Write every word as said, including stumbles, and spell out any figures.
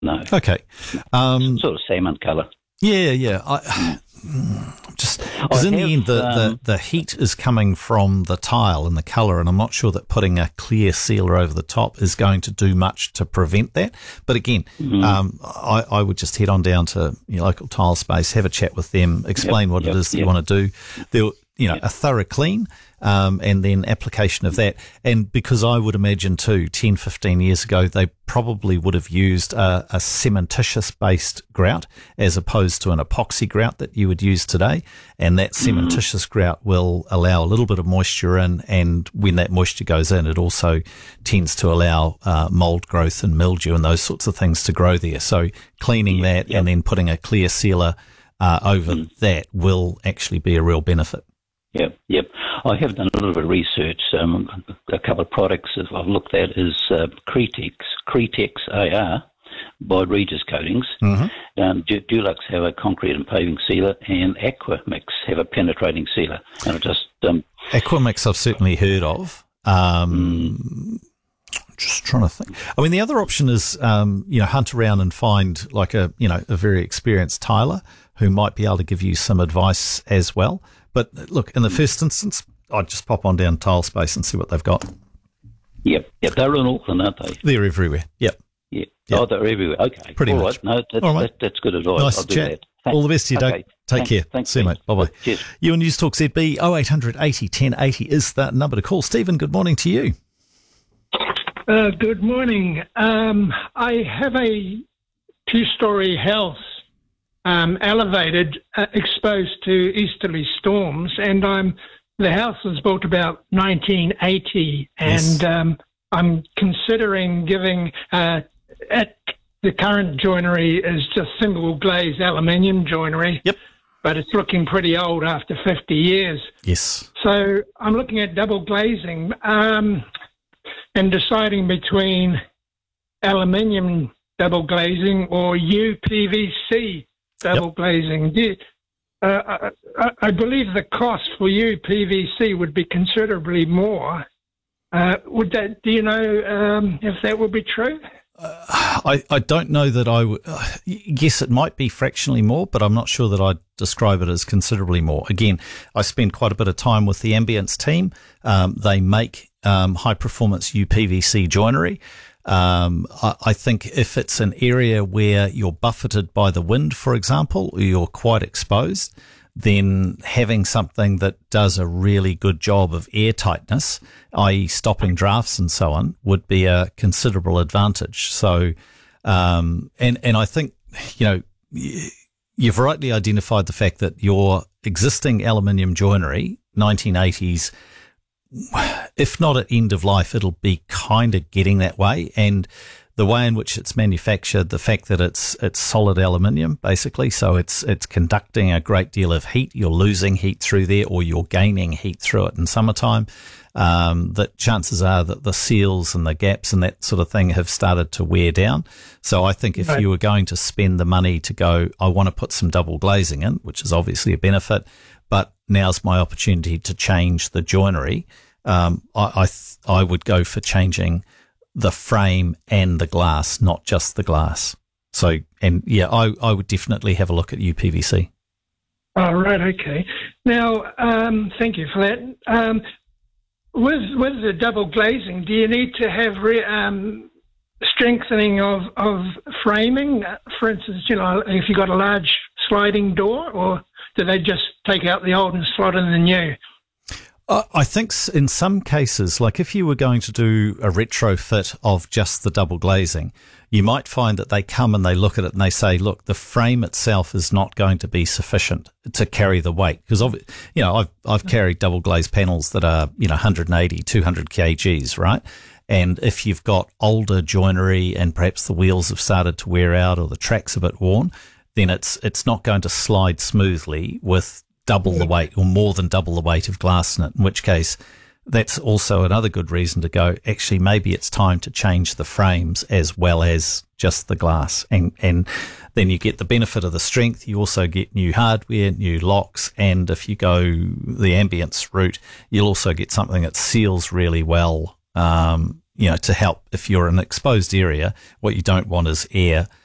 no. Okay. Um, Sort of salmon colour. Yeah, yeah. I, just because in have, the end, the, um, the, the heat is coming from the tile and the colour, and I'm not sure that putting a clear sealer over the top is going to do much to prevent that. But again, mm-hmm. um, I, I would just head on down to your local tile space, have a chat with them, explain yep, what yep, it is that yep. you want to do. They'll, you know, yep. a thorough clean, um, and then application of that. And because I would imagine too, ten, fifteen years ago, they probably would have used a, a cementitious-based grout as opposed to an epoxy grout that you would use today. And that cementitious mm-hmm. grout will allow a little bit of moisture in, and when that moisture goes in, it also tends to allow uh, mold growth and mildew and those sorts of things to grow there. So cleaning yep, that yep. and then putting a clear sealer uh, over mm. that will actually be a real benefit. Yep, yep. I have done a little bit of research. Um, a couple of products that I've looked at is uh, Cretex, Cretex A R by Regis Coatings. Mm-hmm. Um, du- Dulux have a concrete and paving sealer, and Aquamix have a penetrating sealer. And I just um, Aquamix I've certainly heard of. Um, mm. Just trying to think. I mean, the other option is um, you know, hunt around and find like a you know a very experienced tiler who might be able to give you some advice as well. But look, in the first instance, I'd just pop on down Tile Space and see what they've got. Yep, yep. They're in Auckland, aren't they? They're everywhere. Yep. Yep. yep. Oh, they're everywhere. Okay. Pretty All much. Right. No, that's, All right. that, that's good advice. Nice I'll do chat. that. Thanks. All the best to you, Doug. Okay. Take Thanks. care. Thanks, See you, mate. Bye-bye. Cheers. You and News Talk Z B, oh eight hundred eighty ten eighty is the number to call. Stephen, good morning to you. Uh, good morning. Um, I have a two-storey house um, elevated, uh, exposed to easterly storms, and I'm the house was built about nineteen eighty, and yes. um, I'm considering giving uh, at the current joinery is just single glazed aluminium joinery. Yep. But it's looking pretty old after fifty years. Yes. So I'm looking at double glazing um, and deciding between aluminium double glazing or U P V C double yep. glazing. Do you, uh, I, I believe the cost for U P V C would be considerably more. Uh, would that? Do you know um, if that would be true? Uh, I, I don't know that I would. Uh, yes, it might be fractionally more, but I'm not sure that I'd describe it as considerably more. Again, I spend quite a bit of time with the Ambience team. Um, they make um, high-performance U P V C joinery. Um, I, I think if it's an area where you're buffeted by the wind, for example, or you're quite exposed, then having something that does a really good job of air tightness, that is stopping drafts and so on, would be a considerable advantage. So, um, and, and I think, you know, you've rightly identified the fact that your existing aluminium joinery, nineteen eighties, if not at end of life, it'll be kind of getting that way. And the way in which it's manufactured, the fact that it's it's solid aluminium, basically, so it's it's conducting a great deal of heat. You're losing heat through there, or you're gaining heat through it in summertime. Um, that chances are that the seals and the gaps and that sort of thing have started to wear down. So I think if right. you were going to spend the money to go, I want to put some double glazing in, which is obviously a benefit, but now's my opportunity to change the joinery. Um, I I, th- I would go for changing the frame and the glass, not just the glass. So, and yeah, I, I would definitely have a look at U P V C. Oh, right, okay. Now, um, thank you for that. Um, with with the double glazing, do you need to have re, um, strengthening of, of framing? For instance, you know, if you've got a large sliding door, or do they just take out the old and slot in the new? I think in some cases, like if you were going to do a retrofit of just the double glazing, you might find that they come and they look at it and they say, look, the frame itself is not going to be sufficient to carry the weight. Because, you know, I've, I've carried double glazed panels that are, you know, one eighty, two hundred kilograms, right? And if you've got older joinery and perhaps the wheels have started to wear out or the track's a bit worn, then it's it's not going to slide smoothly with double the weight or more than double the weight of glass in it, in which case that's also another good reason to go, actually, maybe it's time to change the frames as well as just the glass. And, and then you get the benefit of the strength. You also get new hardware, new locks. And if you go the Ambience route, you'll also get something that seals really well, um, you know, to help if you're in an exposed area. What you don't want is air